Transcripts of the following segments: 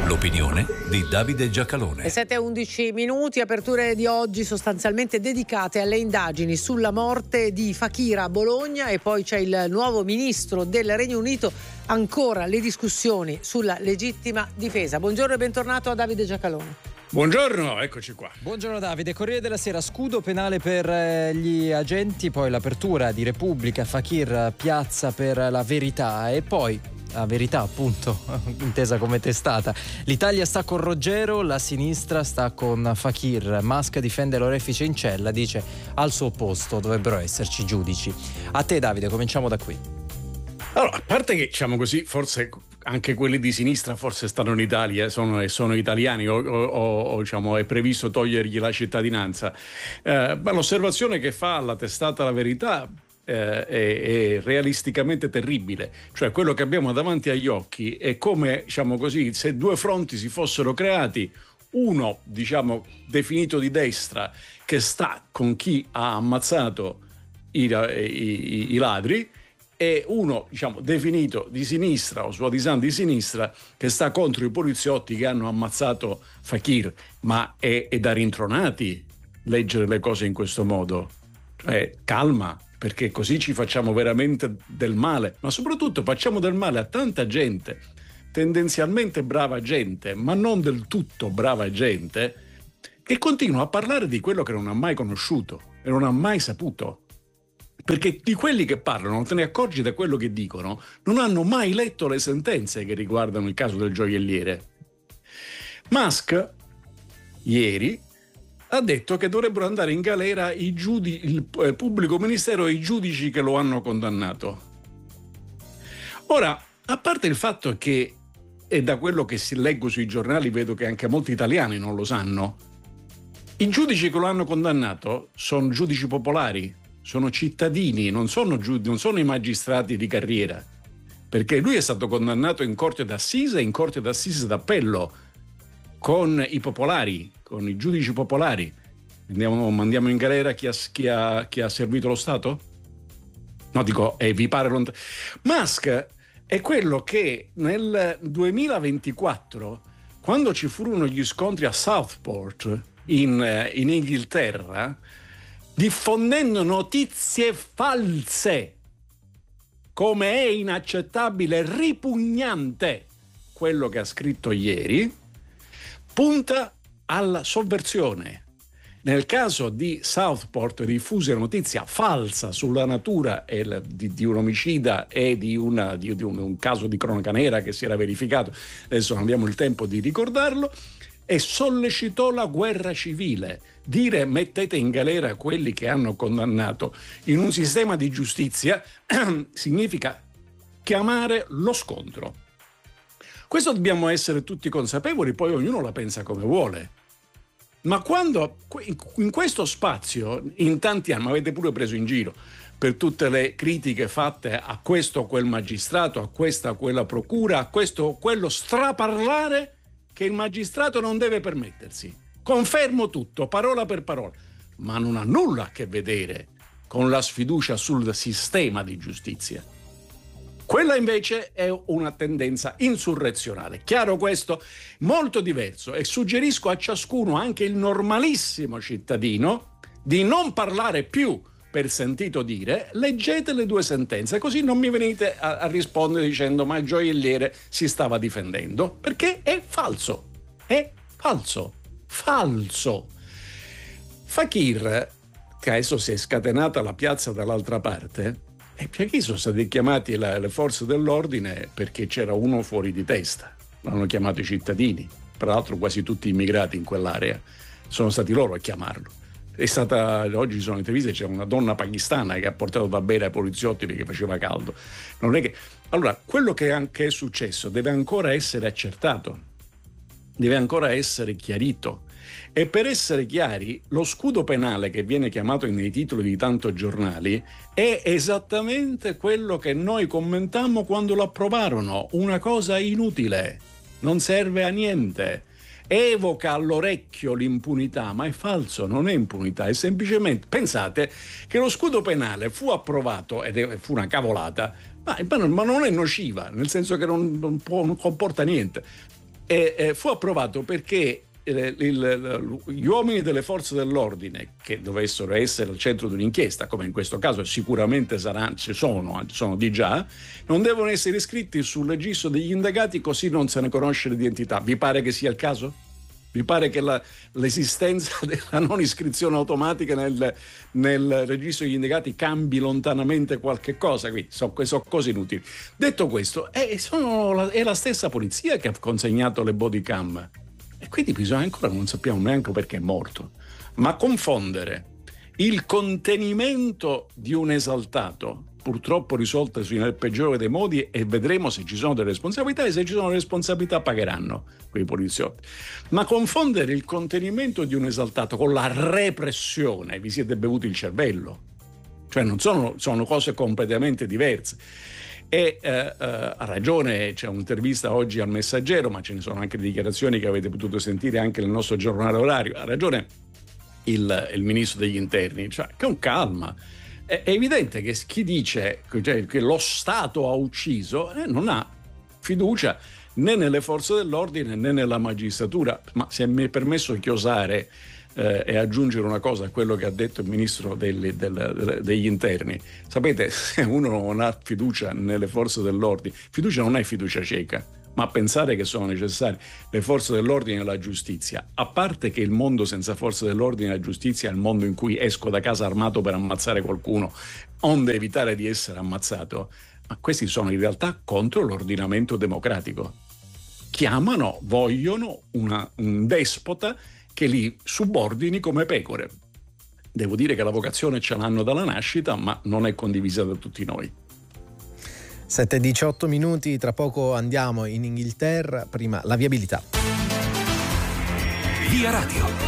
L'opinione di Davide Giacalone. Le 7:11 minuti, aperture di oggi sostanzialmente dedicate alle indagini sulla morte di Fakir a Bologna, e poi c'è il nuovo ministro del Regno Unito, ancora le discussioni sulla legittima difesa. Buongiorno e bentornato a Davide Giacalone. Buongiorno, eccoci qua. Buongiorno Davide. Corriere della Sera: scudo penale per gli agenti, poi l'apertura di Repubblica, Fakir piazza per la verità, e poi la verità, appunto, intesa come testata. L'Italia sta con Roggero, la sinistra sta con Fakir. Musk difende l'orefice in cella, dice al suo posto dovrebbero esserci giudici. A te Davide, cominciamo da qui. Allora, a parte che, diciamo così, forse anche quelli di sinistra forse stanno in Italia, sono italiani, o diciamo è previsto togliergli la cittadinanza. Ma l'osservazione che fa la testata La Verità è realisticamente terribile. Cioè, quello che abbiamo davanti agli occhi è come, diciamo così, se due fronti si fossero creati, uno, diciamo, definito di destra, che sta con chi ha ammazzato i ladri, e uno, diciamo, definito di sinistra o suadisant di sinistra, che sta contro i poliziotti che hanno ammazzato Fakir. Ma è da rintronati leggere le cose in questo modo. Cioè, calma, perché così ci facciamo veramente del male, ma soprattutto facciamo del male a tanta gente, tendenzialmente brava gente, ma non del tutto brava gente, che continua a parlare di quello che non ha mai conosciuto e non ha mai saputo. Perché di quelli che parlano, non te ne accorgi da quello che dicono, non hanno mai letto le sentenze che riguardano il caso del gioielliere. Musk, ieri, ha detto che dovrebbero andare in galera il pubblico ministero e i giudici che lo hanno condannato. Ora, a parte il fatto che, e da quello che si leggo sui giornali vedo che anche molti italiani non lo sanno, i giudici che lo hanno condannato sono giudici popolari, sono cittadini, non sono i magistrati di carriera, perché lui è stato condannato in corte d'assise e in corte d'assise d'appello con i popolari, con i giudici popolari. Mandiamo in galera chi ha servito lo Stato? No, dico, vi pare lontano. Musk è quello che nel 2024, quando ci furono gli scontri a Southport in Inghilterra, diffondendo notizie false, come è inaccettabile, ripugnante quello che ha scritto ieri, punta alla sovversione. Nel caso di Southport diffuse una notizia falsa sulla natura di un omicida e di un caso di cronaca nera che si era verificato, adesso non abbiamo il tempo di ricordarlo, e sollecitò la guerra civile. Dire mettete in galera quelli che hanno condannato in un sistema di giustizia significa chiamare lo scontro. Questo dobbiamo essere tutti consapevoli, poi ognuno la pensa come vuole. Ma quando in questo spazio, in tanti anni, mi avete pure preso in giro per tutte le critiche fatte a questo o quel magistrato, a questa o quella procura, a questo o quello straparlare che il magistrato non deve permettersi. Confermo tutto, parola per parola, ma non ha nulla a che vedere con la sfiducia sul sistema di giustizia. Quella invece è una tendenza insurrezionale. Chiaro questo? Molto diverso, e suggerisco a ciascuno, anche il normalissimo cittadino, di non parlare più per sentito dire. Leggete le due sentenze, così non mi venite a rispondere dicendo ma il gioielliere si stava difendendo, perché è falso. È falso. Falso. Fakir, che adesso si è scatenata la piazza dall'altra parte, e perché sono stati chiamati le forze dell'ordine? Perché c'era uno fuori di testa. L'hanno chiamato i cittadini, peraltro quasi tutti immigrati in quell'area. Sono stati loro a chiamarlo. Oggi sono interviste, c'è una donna pakistana che ha portato da bere ai poliziotti perché faceva caldo. Non è che... Allora, quello che anche è successo deve ancora essere accertato, deve ancora essere chiarito. E per essere chiari, lo scudo penale che viene chiamato nei titoli di tanti giornali è esattamente quello che noi commentammo quando lo approvarono, una cosa inutile, non serve a niente, evoca all'orecchio l'impunità, ma è falso, non è impunità, è semplicemente, pensate che lo scudo penale fu approvato ed fu una cavolata, ma non è nociva, nel senso che non comporta niente. fu approvato perché gli uomini delle forze dell'ordine che dovessero essere al centro di un'inchiesta, come in questo caso sicuramente sono di già, non devono essere iscritti sul registro degli indagati, così non se ne conosce l'identità. Vi pare che sia il caso? Vi pare che l'esistenza della non iscrizione automatica nel registro degli indagati cambi lontanamente qualche cosa? Quindi sono cose inutili. Detto questo, è la stessa polizia che ha consegnato le body cam. E quindi bisogna ancora, non sappiamo neanche perché è morto. Ma confondere il contenimento di un esaltato, purtroppo risolto nel peggiore dei modi, e vedremo se ci sono delle responsabilità, e se ci sono responsabilità pagheranno quei poliziotti. Ma confondere il contenimento di un esaltato con la repressione, vi siete bevuti il cervello. Cioè sono cose completamente diverse. E ha ragione, c'è un'intervista oggi al Messaggero, ma ce ne sono anche dichiarazioni che avete potuto sentire anche nel nostro giornale orario. Ha ragione il ministro degli interni, cioè con calma. È evidente che chi dice che lo Stato ha ucciso non ha fiducia né nelle forze dell'ordine né nella magistratura. Ma se mi è permesso chiosare e aggiungere una cosa a quello che ha detto il ministro degli interni, sapete, se uno non ha fiducia nelle forze dell'ordine, fiducia non è fiducia cieca, ma pensare che sono necessarie le forze dell'ordine e la giustizia, a parte che il mondo senza forze dell'ordine e la giustizia è il mondo in cui esco da casa armato per ammazzare qualcuno onde evitare di essere ammazzato, ma questi sono in realtà contro l'ordinamento democratico. Vogliono un despota che li subordini come pecore. Devo dire che la vocazione ce l'hanno dalla nascita, ma non è condivisa da tutti noi. 7:18 minuti, tra poco andiamo in Inghilterra, prima la viabilità. Via Radio.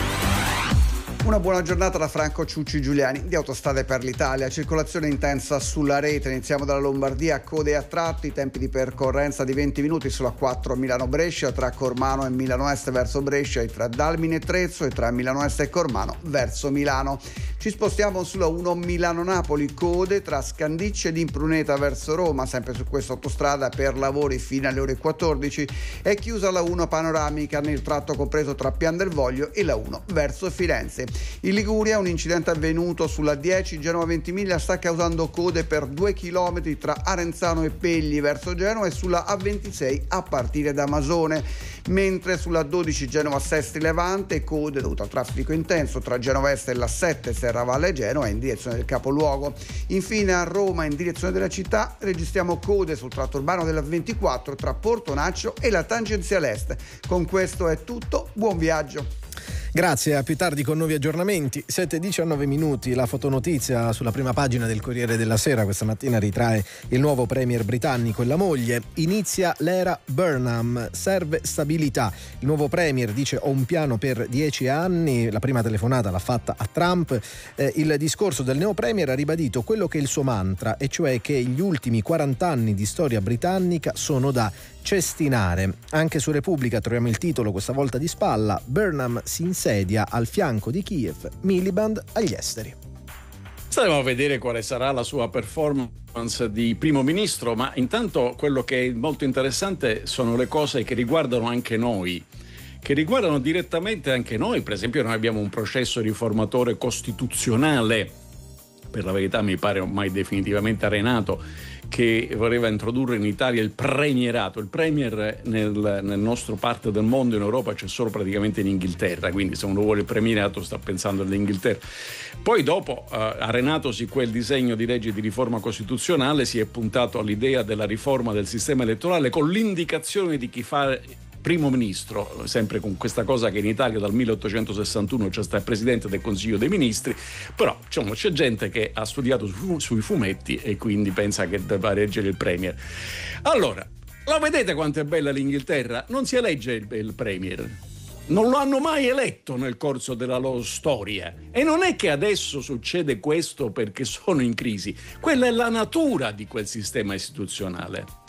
Una buona giornata da Franco Ciucci Giuliani di Autostrade per l'Italia. Circolazione intensa sulla rete. Iniziamo dalla Lombardia, code a tratti, tempi di percorrenza di 20 minuti sulla 4 Milano-Brescia, tra Cormano e Milano Est verso Brescia, e tra Dalmine e Trezzo, e tra Milano Est e Cormano verso Milano. Ci spostiamo sulla 1 Milano-Napoli, code tra Scandicci ed Impruneta verso Roma, sempre su questa autostrada per lavori fino alle ore 14. È chiusa la 1 panoramica nel tratto compreso tra Pian del Voglio e la 1 verso Firenze. In Liguria un incidente avvenuto sulla 10 Genova-Ventimiglia sta causando code per 2 km tra Arenzano e Pegli verso Genova, e sulla A26 a partire da Masone, mentre sulla 12 Genova-Sesti Levante code dovute al traffico intenso tra Genova Est e la 7 Serravalle Genova in direzione del capoluogo. Infine a Roma in direzione della città registriamo code sul tratto urbano della 24 tra Portonaccio e la tangenziale est. Con questo è tutto, buon viaggio. Grazie, a più tardi con nuovi aggiornamenti. 7:19 minuti, la fotonotizia sulla prima pagina del Corriere della Sera questa mattina ritrae il nuovo premier britannico e la moglie. Inizia l'era Burnham, serve stabilità. Il nuovo premier dice: ho un piano per 10 anni, la prima telefonata l'ha fatta a Trump. Il discorso del neo premier ha ribadito quello che è il suo mantra, e cioè che gli ultimi 40 anni di storia britannica sono da cestinare. Anche su Repubblica troviamo il titolo, questa volta di spalla: Burnham si insedia al fianco di Kiev, Miliband agli esteri. Staremo a vedere quale sarà la sua performance di primo ministro, ma intanto quello che è molto interessante sono le cose che riguardano anche noi, che riguardano direttamente anche noi. Per esempio, noi abbiamo un processo riformatore costituzionale, per la verità mi pare ormai definitivamente arenato, che voleva introdurre in Italia il premierato. Il premier nel nostro parte del mondo, in Europa, c'è solo praticamente in Inghilterra, quindi se uno vuole il premierato sta pensando all'Inghilterra. Poi dopo, arenatosi quel disegno di legge di riforma costituzionale, si è puntato all'idea della riforma del sistema elettorale con l'indicazione di chi fa primo ministro, sempre con questa cosa che in Italia dal 1861 c'è stato il presidente del Consiglio dei Ministri, però c'è gente che ha studiato sui fumetti e quindi pensa che debba reggere il premier. Allora, lo vedete quanto è bella l'Inghilterra? Non si elegge il premier, non lo hanno mai eletto nel corso della loro storia, e non è che adesso succede questo perché sono in crisi, quella è la natura di quel sistema istituzionale.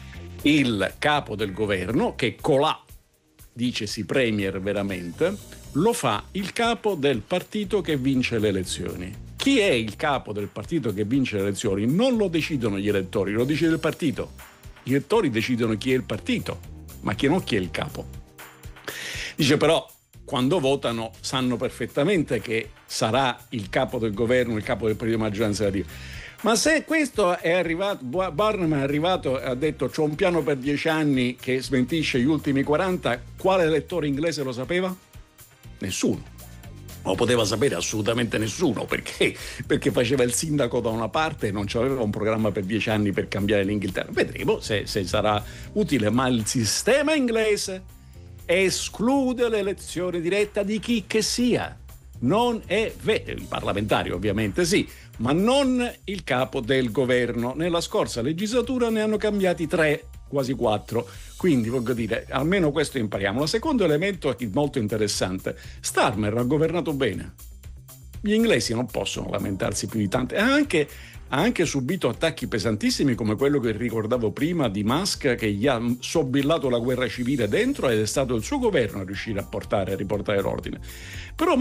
Il capo del governo, che colà dicesi premier veramente, lo fa il capo del partito che vince le elezioni. Chi è il capo del partito che vince le elezioni non lo decidono gli elettori, lo decide il partito. Gli elettori decidono chi è il partito. ma chi è il capo? Dice però quando votano sanno perfettamente che sarà il capo del governo, il capo del partito di maggioranza a dire. Ma se questo è arrivato, Barnum è arrivato e ha detto c'ho un piano per 10 anni che smentisce gli ultimi 40, quale elettore inglese lo sapeva? Nessuno. Non lo poteva sapere assolutamente nessuno, perché faceva il sindaco da una parte e non c'aveva un programma per 10 anni per cambiare l'Inghilterra. Vedremo se sarà utile, ma il sistema inglese esclude l'elezione diretta di chi che sia. Non è vero, il parlamentario ovviamente sì, ma non il capo del governo. Nella scorsa legislatura ne hanno cambiati 3, quasi 4, quindi voglio dire, almeno questo impariamo. Il secondo elemento è molto interessante: Starmer ha governato bene, gli inglesi non possono lamentarsi più di tanto, ha anche subito attacchi pesantissimi come quello che ricordavo prima di Musk, che gli ha sobillato la guerra civile dentro, ed è stato il suo governo a riuscire a riportare l'ordine. Però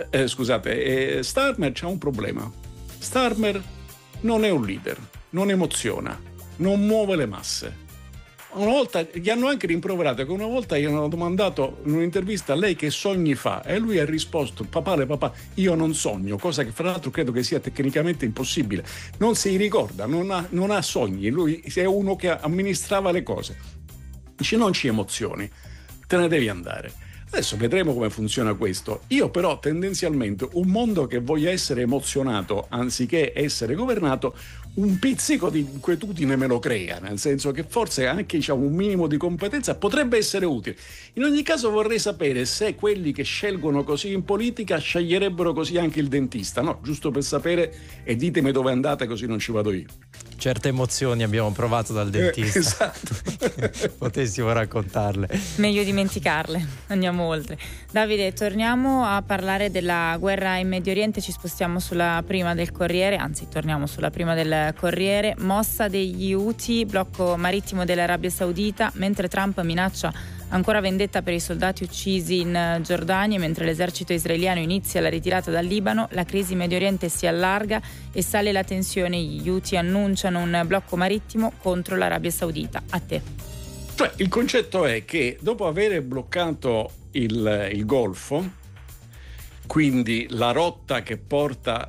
Starmer c'ha un problema. Starmer non è un leader, non emoziona, non muove le masse. Una volta gli hanno anche rimproverato che una volta gli hanno domandato in un'intervista: lei che sogni fa? E lui ha risposto: papà, io non sogno, cosa che fra l'altro credo che sia tecnicamente impossibile. Non si ricorda, non ha sogni, lui è uno che amministrava le cose. Dice: non ci emozioni, te ne devi andare. Adesso vedremo come funziona questo. Io però tendenzialmente un mondo che voglia essere emozionato anziché essere governato, un pizzico di inquietudine me lo crea, nel senso che forse anche un minimo di competenza potrebbe essere utile. In ogni caso vorrei sapere se quelli che scelgono così in politica sceglierebbero così anche il dentista, no? Giusto per sapere, e ditemi dove andate così non ci vado io. Certe emozioni abbiamo provato dal dentista. Esatto. Potessimo raccontarle. Meglio dimenticarle. Andiamo oltre. Davide, torniamo a parlare della guerra in Medio Oriente, ci spostiamo sulla prima del Corriere, torniamo sulla prima del Corriere. Mossa degli Houthi, blocco marittimo dell'Arabia Saudita, mentre Trump minaccia ancora vendetta per i soldati uccisi in Giordania, mentre l'esercito israeliano inizia la ritirata dal Libano, la crisi in Medio Oriente si allarga e sale la tensione. Gli Houthi annunciano un blocco marittimo contro l'Arabia Saudita. A te. Cioè, il concetto è che dopo aver bloccato il Golfo, quindi la rotta che porta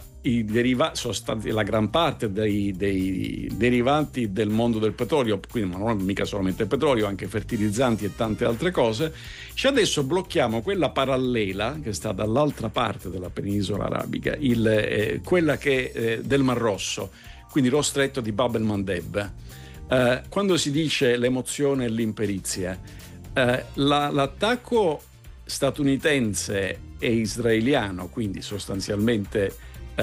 la gran parte dei derivati del mondo del petrolio, quindi non è mica solamente il petrolio, anche fertilizzanti e tante altre cose, adesso blocchiamo quella parallela che sta dall'altra parte della penisola arabica, quella che del Mar Rosso, quindi lo stretto di Bab el-Mandeb. Quando si dice l'emozione e l'imperizia, l'attacco statunitense e israeliano, quindi sostanzialmente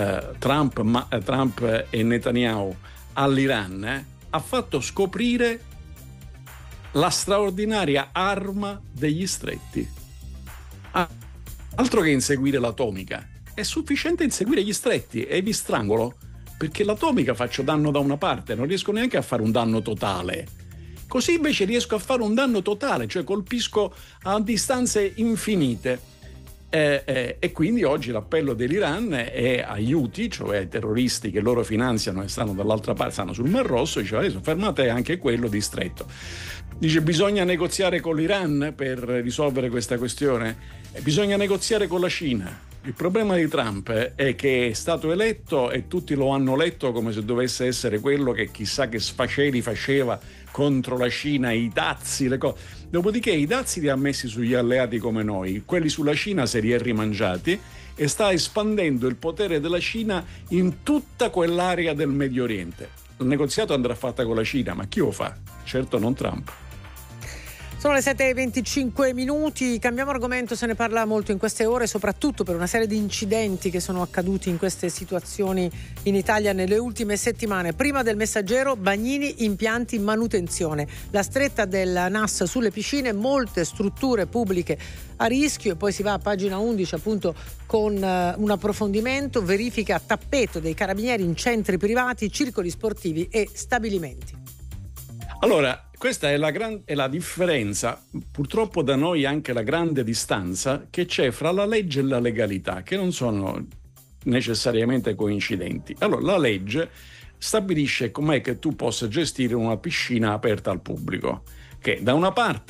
Trump e Netanyahu all'Iran, ha fatto scoprire la straordinaria arma degli stretti. Altro che inseguire l'atomica, è sufficiente inseguire gli stretti e vi strangolo, perché l'atomica faccio danno da una parte, non riesco neanche a fare un danno totale. Così invece riesco a fare un danno totale, cioè colpisco a distanze infinite. E quindi oggi l'appello dell'Iran è agli Houthi, cioè ai terroristi che loro finanziano e stanno dall'altra parte, stanno sul Mar Rosso, dice: adesso fermate anche quello di stretto. Dice: bisogna negoziare con l'Iran per risolvere questa questione, bisogna negoziare con la Cina. Il problema di Trump è che è stato eletto e tutti lo hanno letto come se dovesse essere quello che chissà che sfaceli faceva contro la Cina, i dazi, le cose. Dopodiché i dazi li ha messi sugli alleati come noi, quelli sulla Cina se li è rimangiati, e sta espandendo il potere della Cina in tutta quell'area del Medio Oriente. Il negoziato andrà fatta con la Cina, ma chi lo fa? Certo non Trump. Sono le 7:25, cambiamo argomento, se ne parla molto in queste ore, soprattutto per una serie di incidenti che sono accaduti in queste situazioni in Italia nelle ultime settimane. Prima del Messaggero, Bagnini, impianti manutenzione. La stretta del NAS sulle piscine, molte strutture pubbliche a rischio, e poi si va a pagina 11 appunto con un approfondimento, verifica a tappeto dei carabinieri in centri privati, circoli sportivi e stabilimenti. Allora, questa è la differenza, purtroppo da noi anche la grande distanza che c'è fra la legge e la legalità, che non sono necessariamente coincidenti. Allora, la legge stabilisce com'è che tu possa gestire una piscina aperta al pubblico, che da una parte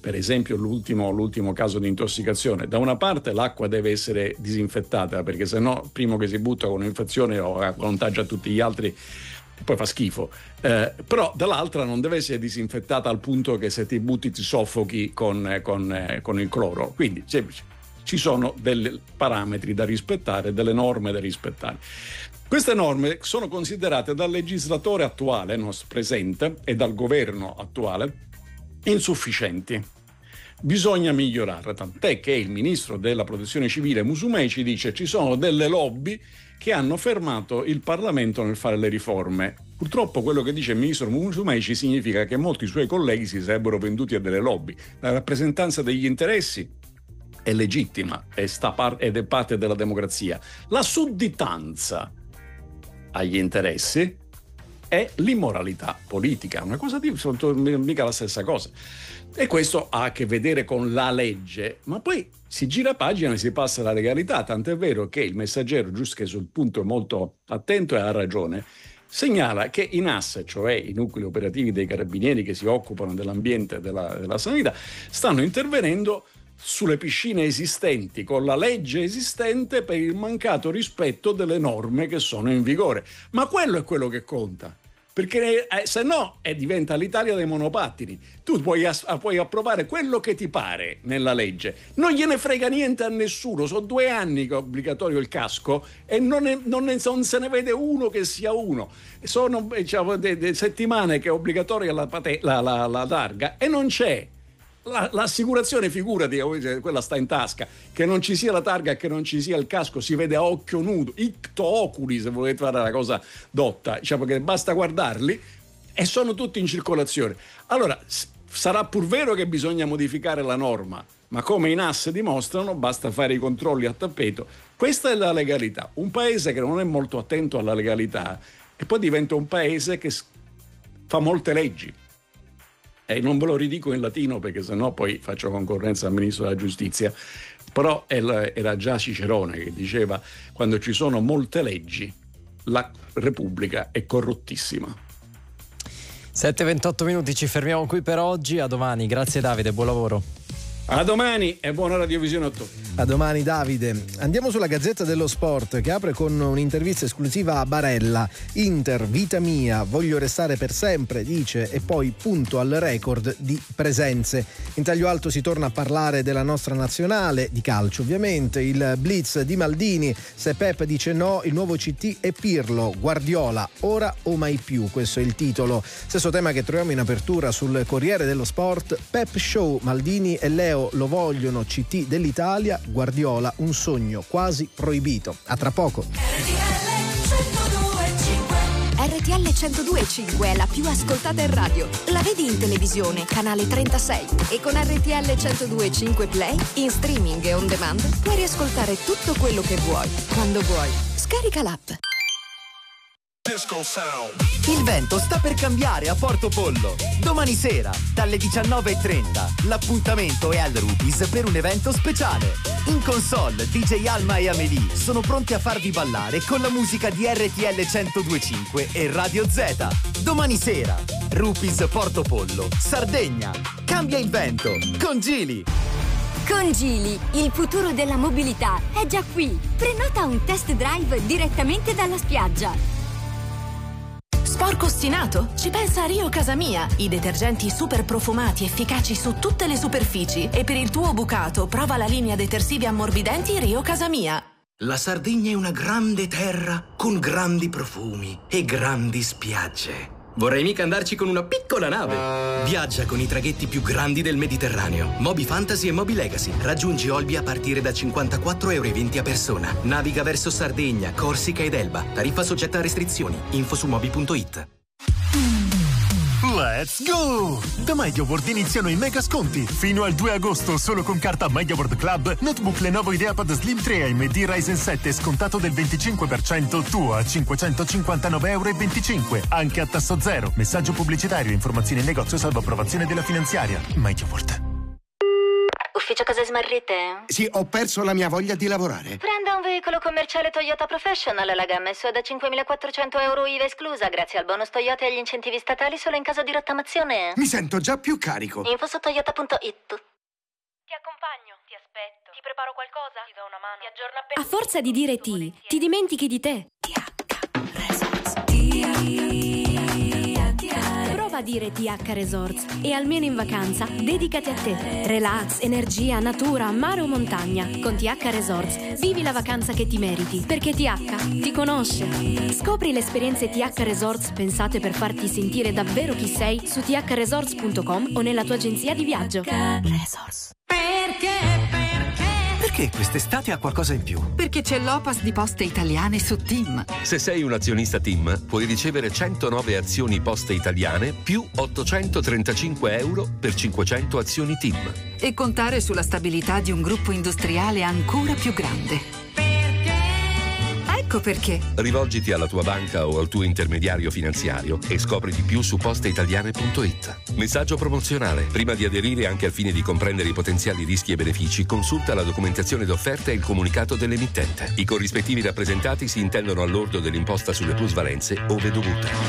per esempio l'ultimo caso di intossicazione, da una parte l'acqua deve essere disinfettata, perché sennò primo che si butta con un'infezione o contagia tutti gli altri, poi fa schifo, però dall'altra non deve essere disinfettata al punto che se ti butti ti soffochi con il cloro. Quindi ci sono dei parametri da rispettare, delle norme da rispettare. Queste norme sono considerate dal legislatore attuale, presente, e dal governo attuale insufficienti. Bisogna migliorare, tant'è che il ministro della protezione civile Musumeci ci dice che ci sono delle lobby che hanno fermato il Parlamento nel fare le riforme. Purtroppo quello che dice il ministro Musumeci significa che molti suoi colleghi si sarebbero venduti a delle lobby. La rappresentanza degli interessi è legittima ed è parte della democrazia. La sudditanza agli interessi è l'immoralità politica, una cosa mica la stessa cosa. E questo ha a che vedere con la legge, ma poi si gira pagina e si passa alla legalità, tant'è vero che il Messaggero, giusto che sul punto è molto attento e ha ragione, segnala che i NAS, cioè i nuclei operativi dei carabinieri che si occupano dell'ambiente e della sanità, stanno intervenendo sulle piscine esistenti con la legge esistente per il mancato rispetto delle norme che sono in vigore. Ma quello è quello che conta, perché se no diventa l'Italia dei monopattini. Tu puoi approvare quello che ti pare nella legge, non gliene frega niente a nessuno. Sono 2 anni che è obbligatorio il casco e non se ne vede uno che sia uno. Sono settimane che è obbligatoria la targa e non c'è. L'assicurazione, figurati, quella sta in tasca, che non ci sia la targa e che non ci sia il casco si vede a occhio nudo, icto oculi, se volete fare la cosa dotta, diciamo che basta guardarli e sono tutti in circolazione. Allora sarà pur vero che bisogna modificare la norma, ma come i NAS dimostrano basta fare i controlli a tappeto. Questa è la legalità. Un paese che non è molto attento alla legalità e poi diventa un paese che fa molte leggi. E non ve lo ridico in latino perché sennò poi faccio concorrenza al ministro della giustizia, però era già Cicerone che diceva: quando ci sono molte leggi la Repubblica è corrottissima. 7:28 minuti, ci fermiamo qui per oggi, a domani. Grazie Davide, buon lavoro. A domani e buona radiovisione a tutti. A domani Davide. Andiamo sulla Gazzetta dello Sport che apre con un'intervista esclusiva a Barella. Inter, vita mia, voglio restare per sempre, dice, e poi punto al record di presenze. In taglio alto si torna a parlare della nostra nazionale, di calcio ovviamente, il blitz di Maldini, se Pep dice no, il nuovo CT è Pirlo, Guardiola, ora o mai più, questo è il titolo. Stesso tema che troviamo in apertura sul Corriere dello Sport, Pep Show, Maldini e Leo lo vogliono CT dell'Italia, Guardiola un sogno quasi proibito. A tra poco. RTL 102.5 è la più ascoltata in radio. La vedi in televisione, canale 36, e con RTL 102.5 Play in streaming e on demand puoi riascoltare tutto quello che vuoi, quando vuoi. Scarica l'app. Il vento sta per cambiare a Porto Pollo. Domani sera, dalle 19:30, l'appuntamento è al Rupees per un evento speciale. In console, DJ Alma e Amelie sono pronti a farvi ballare con la musica di RTL 102.5 e Radio Z. Domani sera, Rupees Porto Pollo, Sardegna. Cambia il vento con Gili. Con Gili, il futuro della mobilità è già qui. Prenota un test drive direttamente dalla spiaggia. Sporco ostinato? Ci pensa Rio Casa Mia. I detergenti super profumati efficaci su tutte le superfici. E per il tuo bucato prova la linea detersivi ammorbidenti Rio Casa Mia. La Sardegna è una grande terra con grandi profumi e grandi spiagge. Vorrei mica andarci con una piccola nave. Viaggia con i traghetti più grandi del Mediterraneo. Moby Fantasy e Moby Legacy. Raggiungi Olbia a partire da 54,20 € a persona. Naviga verso Sardegna, Corsica ed Elba. Tariffa soggetta a restrizioni. Info su moby.it. Let's go! Da MediaWorld iniziano i mega sconti. Fino al 2 agosto, solo con carta MediaWorld Club, notebook Lenovo IdeaPad Slim 3 AMD Ryzen 7 scontato del 25%, tuo a 559,25 €, anche a tasso zero. Messaggio pubblicitario, informazioni in negozio salvo approvazione della finanziaria. MediaWorld. ufficio cose smarrite? Sì, ho perso la mia voglia di lavorare. Prenda un veicolo commerciale Toyota Professional, la gamma è da 5.400 euro IVA esclusa, grazie al bonus Toyota e agli incentivi statali solo in caso di rottamazione. Mi sento già più carico. Info su toyota.it. Ti accompagno, ti aspetto, ti preparo qualcosa, ti do una mano, ti aggiorno appena. A forza di dire ti dimentichi di te. Prova a dire TH Resorts e almeno in vacanza dedicati a te. Relax, energia, natura, mare o montagna. Con TH Resorts vivi la vacanza che ti meriti, perché TH ti conosce. Scopri le esperienze TH Resorts pensate per farti sentire davvero chi sei su thresorts.com o nella tua agenzia di viaggio. Resorts. Perché quest'estate ha qualcosa in più? Perché c'è l'Opas di Poste Italiane su TIM. Se sei un azionista TIM, puoi ricevere 109 azioni Poste Italiane più 835 euro per 500 azioni TIM. E contare sulla stabilità di un gruppo industriale ancora più grande. Ecco perché. Rivolgiti alla tua banca o al tuo intermediario finanziario e scopri di più su posteitaliane.it. Messaggio promozionale. Prima di aderire, anche al fine di comprendere i potenziali rischi e benefici, consulta la documentazione d'offerta e il comunicato dell'emittente. I corrispettivi rappresentati si intendono al lordo dell'imposta sulle plusvalenze ove dovuta.